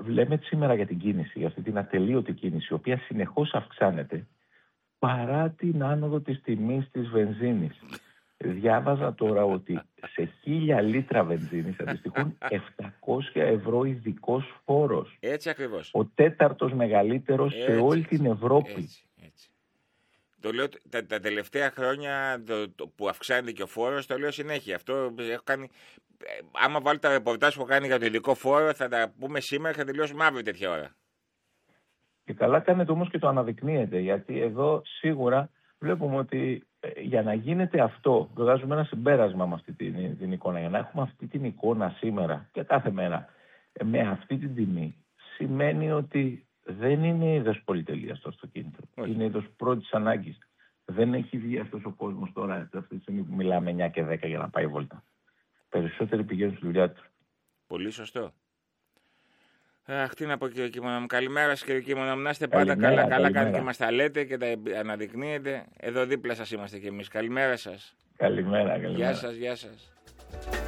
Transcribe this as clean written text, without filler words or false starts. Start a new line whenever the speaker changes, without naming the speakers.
Λέμε σήμερα για την κίνηση, για αυτή την ατελείωτη κίνηση, η οποία συνεχώς αυξάνεται παρά την άνοδο της τιμής της βενζίνης. Διάβαζα τώρα ότι σε 1.000 λίτρα βενζίνης αντιστοιχούν 700 ευρώ ειδικός φόρος.
Έτσι ακριβώς.
Ο τέταρτος μεγαλύτερος σε όλη την Ευρώπη.
Έτσι. Το λέω τα τελευταία χρόνια που αυξάνεται και ο φόρος, το λέω συνέχεια. Αυτό έχω κάνει. Άμα βάλω τα ρεπορτάζ που έχω κάνει για το ειδικό φόρο, θα τα πούμε σήμερα και θα τελειώσουμε αύριο τέτοια ώρα. Και
καλά κάνετε όμως και το αναδεικνύετε, γιατί εδώ σίγουρα βλέπουμε ότι για να γίνεται αυτό, βγάζουμε ένα συμπέρασμα με αυτή την εικόνα. Για να έχουμε αυτή την εικόνα σήμερα και κάθε μέρα με αυτή την τιμή, σημαίνει ότι δεν είναι είδος πολυτελείας το αυτοκίνητο. Όχι. Είναι είδος πρώτης ανάγκης. Δεν έχει βγει αυτός ο κόσμος τώρα, αυτή τη στιγμή που μιλάμε 9 και 10 για να πάει βόλτα. Περισσότεροι πηγαίνουν στη δουλειά του.
Πολύ σωστό. Αχ, τι να πω κύριε Κίμωνα μου. Καλημέρα σας κύριε Κίμωνα μου. Να είστε πάντα καλά κάνετε και μας τα λέτε και τα αναδεικνύετε. Εδώ δίπλα σας είμαστε κι εμείς. Καλημέρα σας.
Καλημέρα.
Γεια σας.